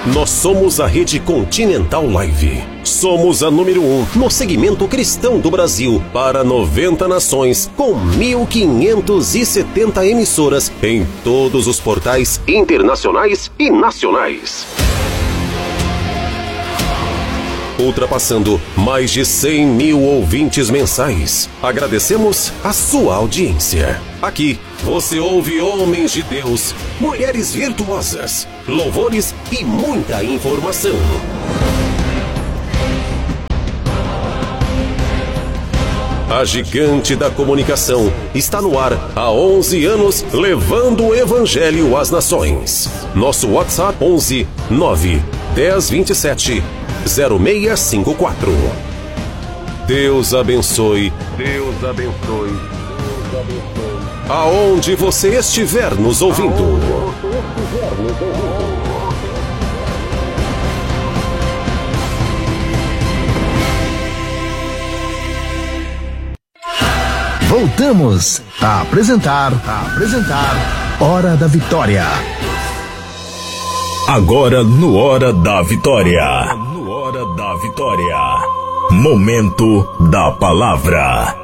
Nós somos a Rede Continental Live. Somos a número 1 no segmento cristão do Brasil para 90 nações, com 1.570 emissoras em todos os portais internacionais e nacionais. Ultrapassando mais de 100 mil ouvintes mensais. Agradecemos a sua audiência. Aqui você ouve homens de Deus, mulheres virtuosas, louvores e muita informação. A gigante da comunicação está no ar há 11 anos, levando o evangelho às nações. Nosso WhatsApp 11 9 10 27 0654. Deus abençoe. Deus abençoe. Deus abençoe. Aonde você estiver nos ouvindo. Voltamos a apresentar Hora da Vitória. Agora no Hora da Vitória. No Hora da Vitória. Momento da Palavra.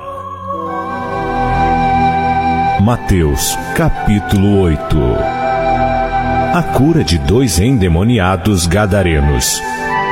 Mateus, capítulo 8. A cura de 2 endemoniados gadarenos.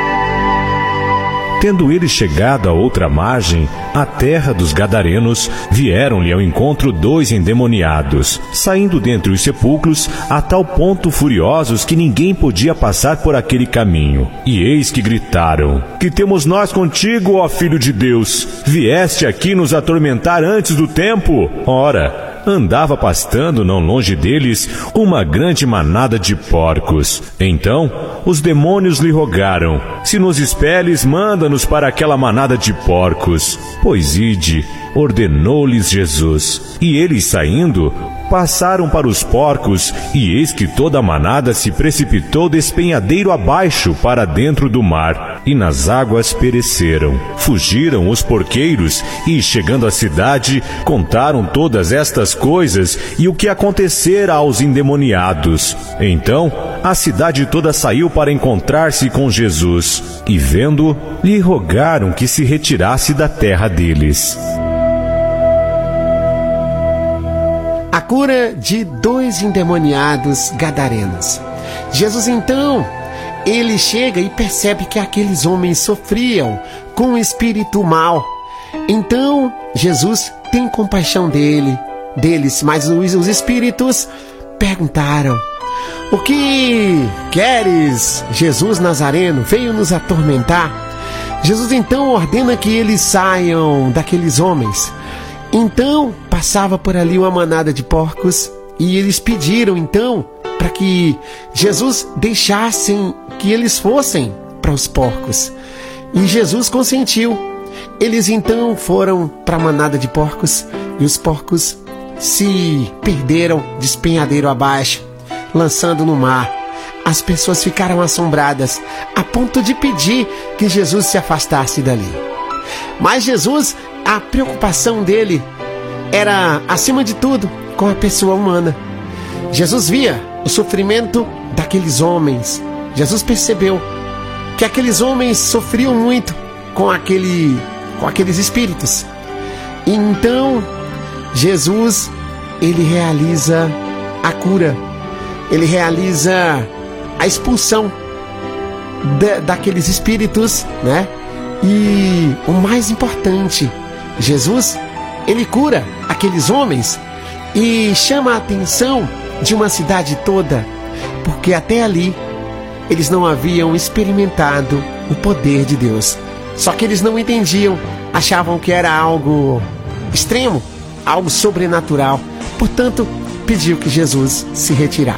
Tendo eles chegado à outra margem, a terra dos gadarenos, vieram-lhe ao encontro 2 endemoniados, saindo dentre os sepulcros, a tal ponto furiosos que ninguém podia passar por aquele caminho. E eis que gritaram: Que temos nós contigo, ó Filho de Deus? Vieste aqui nos atormentar antes do tempo? Ora, andava pastando não longe deles uma grande manada de porcos. Então os demônios lhe rogaram: Se nos expeles, manda-nos para aquela manada de porcos. Pois ide, ordenou-lhes Jesus. E eles, saindo, passaram para os porcos, e eis que toda a manada se precipitou despenhadeiro abaixo para dentro do mar, e nas águas pereceram. Fugiram os porqueiros, e chegando à cidade, contaram todas estas coisas e o que acontecera aos endemoniados. Então a cidade toda saiu para encontrar-se com Jesus, e vendo, lhe rogaram que se retirasse da terra deles. A cura de 2 endemoniados gadarenos. Jesus, então, ele chega e percebe que aqueles homens sofriam com um espírito mau. Então, Jesus tem compaixão deles, mas os espíritos perguntaram: O que queres, Jesus Nazareno? Veio nos atormentar? Jesus, então, ordena que eles saiam daqueles homens. Então, passava por ali uma manada de porcos, e eles pediram, então, para que Jesus deixasse que eles fossem para os porcos. E Jesus consentiu. Eles, então, foram para a manada de porcos, e os porcos se perderam despenhadeiro abaixo, lançando no mar. As pessoas ficaram assombradas, a ponto de pedir que Jesus se afastasse dali. Mas Jesus, a preocupação dele era, acima de tudo, com a pessoa humana. Jesus via o sofrimento daqueles homens. Jesus percebeu que aqueles homens sofriam muito com aqueles espíritos. E então, Jesus, ele realiza a cura. Ele realiza a expulsão daqueles espíritos, né? E o mais importante, Jesus, ele cura aqueles homens e chama a atenção de uma cidade toda, porque até ali eles não haviam experimentado o poder de Deus. Só que eles não entendiam, achavam que era algo extremo, algo sobrenatural. Portanto, pediu que Jesus se retirasse.